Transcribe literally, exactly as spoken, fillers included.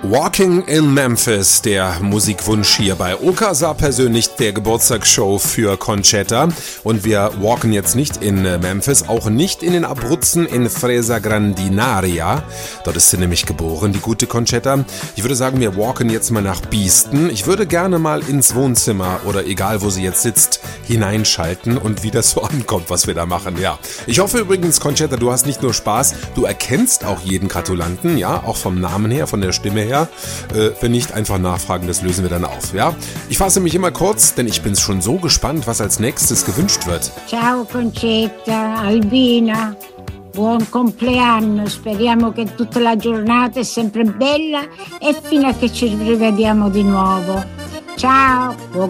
Walking in Memphis, der Musikwunsch hier bei Okasa, persönlich der Geburtstagsshow für Concetta. Und wir walken jetzt nicht in Memphis, auch nicht in den Abruzzen in Fresa Grandinaria. Dort ist sie nämlich geboren, die gute Concetta. Ich würde sagen, wir walken jetzt mal nach Biesten. Ich würde gerne mal ins Wohnzimmer oder egal, wo sie jetzt sitzt, hineinschalten und wie das so ankommt, was wir da machen. Ja, ich hoffe übrigens, Concetta, du hast nicht nur Spaß, du erkennst auch jeden Gratulanten, ja, auch vom Namen her, von der Stimme her. Äh, wenn nicht, einfach nachfragen, das lösen wir dann auf, ja? Ich fasse mich immer kurz, denn ich bin schon so gespannt, was als nächstes gewünscht wird. Ciao Concetta, Albina, buon compleanno, speriamo che tutta la giornata è sempre bella e fino a che ci rivediamo di nuovo. Ciao!